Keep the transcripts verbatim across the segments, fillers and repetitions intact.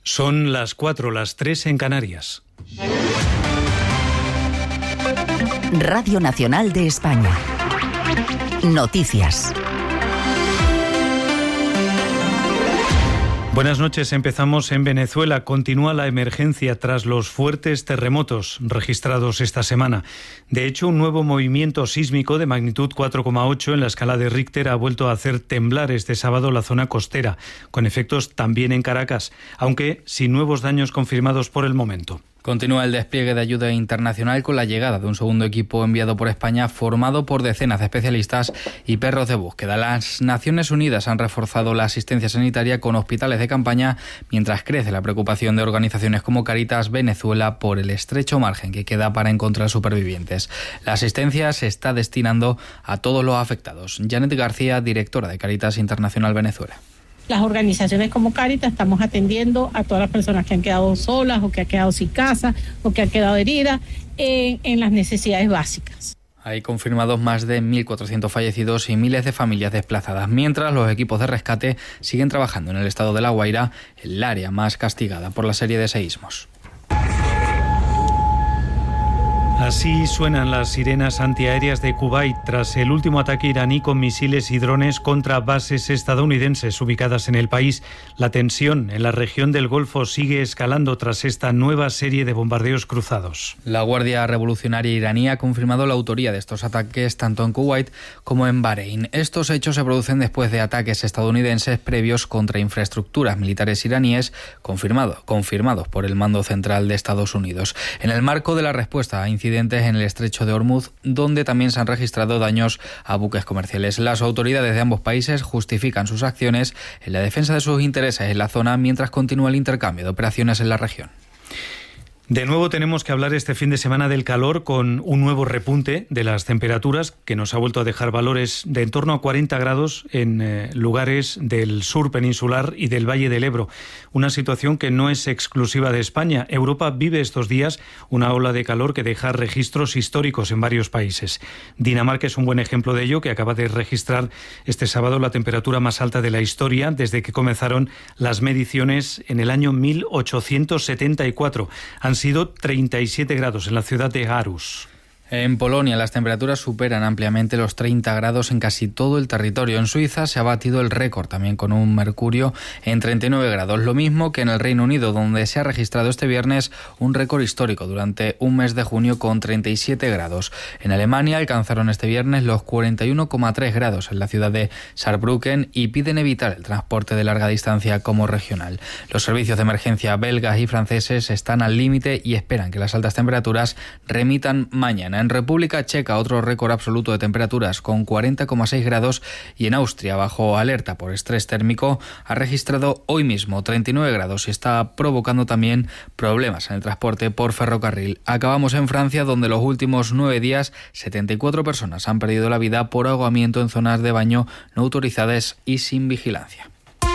Son las cuatro, las tres en Canarias. Radio Nacional de España. Noticias. Buenas noches. Empezamos en Venezuela. Continúa la emergencia tras los fuertes terremotos registrados esta semana. De hecho, un nuevo movimiento sísmico de magnitud cuatro coma ocho en la escala de Richter ha vuelto a hacer temblar este sábado la zona costera, con efectos también en Caracas, aunque sin nuevos daños confirmados por el momento. Continúa el despliegue de ayuda internacional con la llegada de un segundo equipo enviado por España formado por decenas de especialistas y perros de búsqueda. Las Naciones Unidas han reforzado la asistencia sanitaria con hospitales de campaña, mientras crece la preocupación de organizaciones como Cáritas Venezuela por el estrecho margen que queda para encontrar supervivientes. La asistencia se está destinando a todos los afectados. Janet García, directora de Cáritas Internacional Venezuela. Las organizaciones como Cáritas estamos atendiendo a todas las personas que han quedado solas o que han quedado sin casa o que han quedado heridas en, en las necesidades básicas. Hay confirmados más de mil cuatrocientos fallecidos y miles de familias desplazadas, mientras los equipos de rescate siguen trabajando en el estado de La Guaira, el área más castigada por la serie de seísmos. Así suenan las sirenas antiaéreas de Kuwait tras el último ataque iraní con misiles y drones contra bases estadounidenses ubicadas en el país. La tensión en la región del Golfo sigue escalando tras esta nueva serie de bombardeos cruzados. La Guardia Revolucionaria iraní ha confirmado la autoría de estos ataques tanto en Kuwait como en Bahrein. Estos hechos se producen después de ataques estadounidenses previos contra infraestructuras militares iraníes confirmado, confirmados por el Mando Central de Estados Unidos. En el marco de la respuesta a incidentes en el estrecho de Hormuz, donde también se han registrado daños a buques comerciales. Las autoridades de ambos países justifican sus acciones en la defensa de sus intereses en la zona mientras continúa el intercambio de operaciones en la región. De nuevo tenemos que hablar este fin de semana del calor con un nuevo repunte de las temperaturas que nos ha vuelto a dejar valores de en torno a cuarenta grados en eh, lugares del sur peninsular y del Valle del Ebro. Una situación que no es exclusiva de España. Europa vive estos días una ola de calor que deja registros históricos en varios países. Dinamarca es un buen ejemplo de ello, que acaba de registrar este sábado la temperatura más alta de la historia desde que comenzaron las mediciones en el año mil ochocientos setenta y cuatro. Han sido treinta y siete grados en la ciudad de Aarhus. En Polonia las temperaturas superan ampliamente los treinta grados en casi todo el territorio. En Suiza se ha batido el récord también con un mercurio en treinta y nueve grados, lo mismo que en el Reino Unido, donde se ha registrado este viernes un récord histórico durante un mes de junio con treinta y siete grados. En Alemania alcanzaron este viernes los cuarenta y uno coma tres grados en la ciudad de Saarbrücken y piden evitar el transporte de larga distancia como regional. Los servicios de emergencia belgas y franceses están al límite y esperan que las altas temperaturas remitan mañana. En República Checa, otro récord absoluto de temperaturas con cuarenta coma seis grados, y en Austria, bajo alerta por estrés térmico, ha registrado hoy mismo treinta y nueve grados y está provocando también problemas en el transporte por ferrocarril. Acabamos en Francia, donde los últimos nueve días setenta y cuatro personas han perdido la vida por ahogamiento en zonas de baño no autorizadas y sin vigilancia.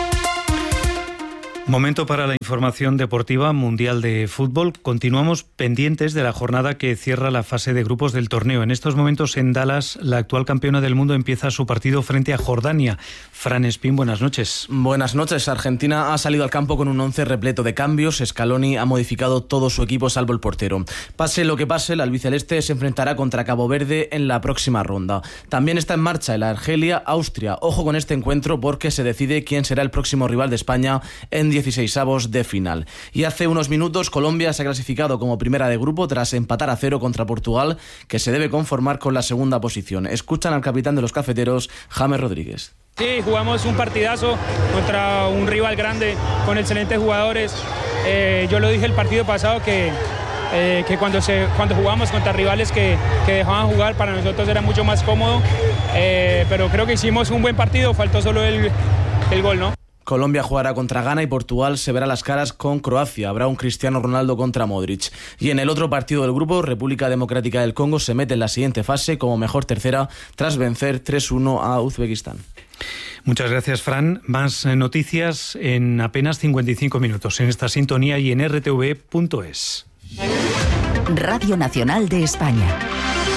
Momento para la información deportiva mundial de fútbol. Continuamos pendientes de la jornada que cierra la fase de grupos del torneo. En estos momentos en Dallas, la actual campeona del mundo empieza su partido frente a Jordania. Fran Espín, buenas noches. Buenas noches. Argentina ha salido al campo con un once repleto de cambios. Scaloni ha modificado todo su equipo salvo el portero. Pase lo que pase, el albiceleste se enfrentará contra Cabo Verde en la próxima ronda. También está en marcha el Argelia-Austria. Ojo con este encuentro porque se decide quién será el próximo rival de España en dieciseisavos de final. Y hace unos minutos Colombia se ha clasificado como primera de grupo tras empatar a cero contra Portugal, que se debe conformar con la segunda posición. Escuchan al capitán de los cafeteros, James Rodríguez. Sí, jugamos un partidazo contra un rival grande con excelentes jugadores. Eh, yo lo dije el partido pasado que Eh, que cuando, se, cuando jugamos contra rivales que, que dejaban jugar, para nosotros era mucho más cómodo, eh, pero creo que hicimos un buen partido, faltó solo el, el gol, ¿no? Colombia jugará contra Ghana y Portugal se verá las caras con Croacia. Habrá un Cristiano Ronaldo contra Modric. Y en el otro partido del grupo, República Democrática del Congo se mete en la siguiente fase como mejor tercera tras vencer tres uno a Uzbekistán. Muchas gracias, Fran. Más noticias en apenas cincuenta y cinco minutos en esta sintonía y en r t v punto es. Radio Nacional de España.